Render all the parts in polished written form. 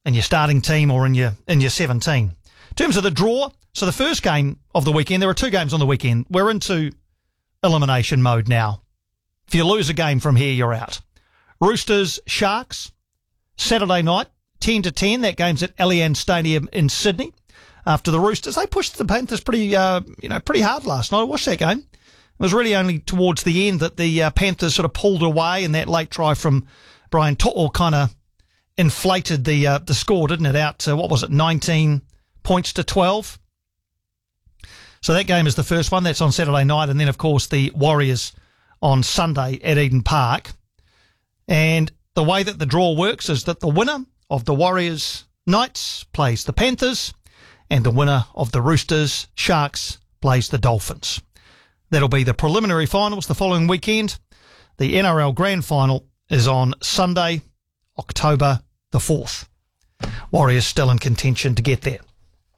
in your starting team or in your 17. In terms of the draw, so the first game of the weekend, there are 2 games on the weekend. We're into elimination mode now. If you lose a game from here, you're out. Roosters, Sharks, Saturday night, 10 to 10. That game's at Allianz Stadium in Sydney. After the Roosters, they pushed the Panthers pretty hard last night. I watched that game. It was really only towards the end that the Panthers sort of pulled away, and that late try from Brian To'o kind of inflated the score, didn't it? Out to, 19 points to 12. So that game is the first one. That's on Saturday night. And then, of course, the Warriors on Sunday at Eden Park. And the way that the draw works is that the winner of the Warriors Knights plays the Panthers, and the winner of the Roosters Sharks plays the Dolphins. That'll be the preliminary finals the following weekend. The NRL Grand Final is on Sunday, October the 4th. Warriors still in contention to get there.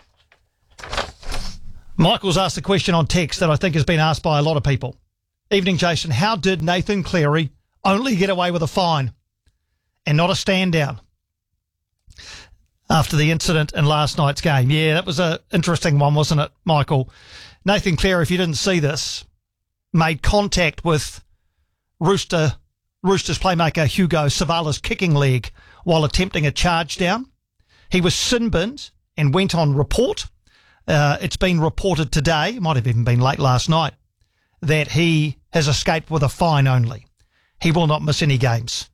Michael's asked a question on text that I think has been asked by a lot of people. Evening, Jason. How did Nathan Cleary only get away with a fine and not a stand down after the incident in last night's game? Yeah, that was an interesting one, wasn't it, Michael? Nathan Cleary, if you didn't see this, made contact with Roosters playmaker Hugo Savala's kicking leg while attempting a charge down. He was sin-binned and went on report. It's been reported today, might have even been late last night, that he has escaped with a fine only. He will not miss any games.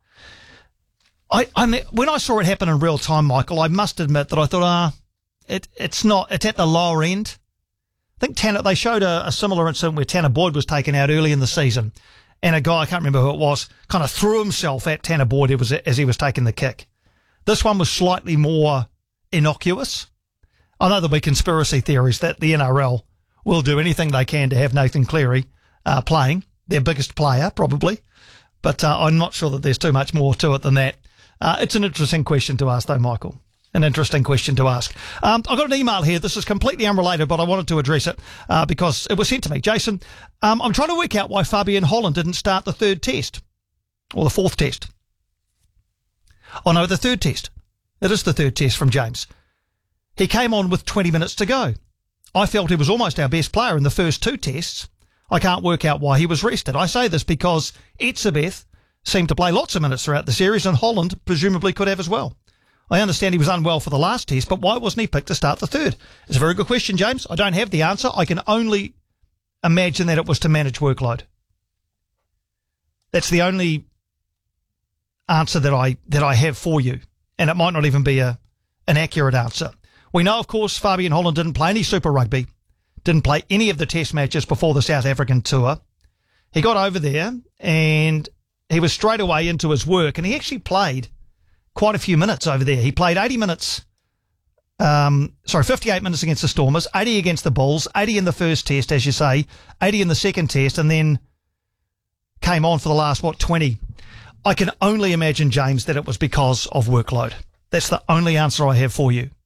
When I saw it happen in real time, Michael, I must admit that I thought, it's at the lower end. I think they showed a similar incident where Tanner Boyd was taken out early in the season, and a guy, I can't remember who it was, kind of threw himself at Tanner Boyd as he was taking the kick. This one was slightly more innocuous. I know there'll be conspiracy theories that the NRL will do anything they can to have Nathan Cleary playing, their biggest player probably, but I'm not sure that there's too much more to it than that. It's an interesting question to ask though, Michael. An interesting question to ask. I've got an email here. This is completely unrelated, but I wanted to address it because it was sent to me. Jason, I'm trying to work out why Fabian Holland didn't start the 3rd test or the 4th test. Oh no, the 3rd test. It is the 3rd test from James. He came on with 20 minutes to go. I felt he was almost our best player in the first 2 tests. I can't work out why he was rested. I say this because Etzebeth seemed to play lots of minutes throughout the series, and Holland presumably could have as well. I understand he was unwell for the last test, but why wasn't he picked to start the 3rd? It's a very good question, James. I don't have the answer. I can only imagine that it was to manage workload. That's the only answer that I have for you, and it might not even be an accurate answer. We know, of course, Fabian Holland didn't play any Super Rugby, didn't play any of the test matches before the South African tour. He got over there and he was straight away into his work, and he actually played quite a few minutes over there. He played 58 minutes against the Stormers, 80 against the Bulls, 80 in the first test, as you say, 80 in the second test, and then came on for the last, 20. I can only imagine, James, that it was because of workload. That's the only answer I have for you.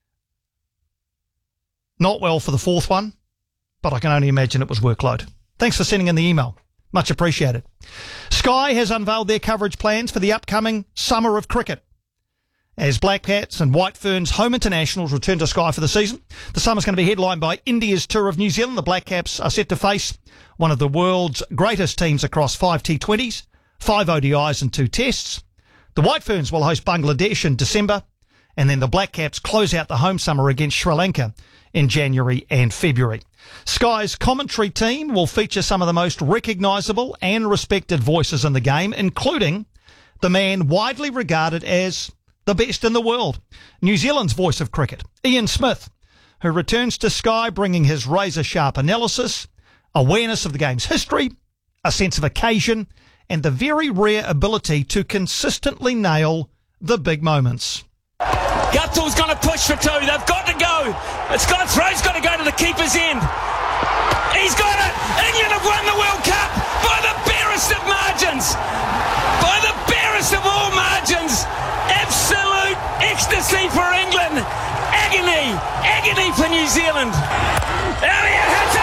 Not well for the 4th one, but I can only imagine it was workload. Thanks for sending in the email. Much appreciated. Sky has unveiled their coverage plans for the upcoming summer of cricket. As Black Cats and White Ferns home internationals return to Sky for the season, the summer's going to be headlined by India's tour of New Zealand. The Black Caps are set to face one of the world's greatest teams across 5 T20s, 5 ODIs and 2 tests. The White Ferns will host Bangladesh in December, and then the Black Caps close out the home summer against Sri Lanka in January and February. Sky's commentary team will feature some of the most recognisable and respected voices in the game, including the man widely regarded as the best in the world, New Zealand's voice of cricket, Ian Smith, who returns to Sky bringing his razor-sharp analysis, awareness of the game's history, a sense of occasion, and the very rare ability to consistently nail the big moments. Guttull's going to push for 2. They've got to go. Throw's got to go to the keeper's end. He's got it. England have won the World Cup by the barest of margins. By the barest of all margins. Absolute ecstasy for England. Agony for New Zealand. Elliott hits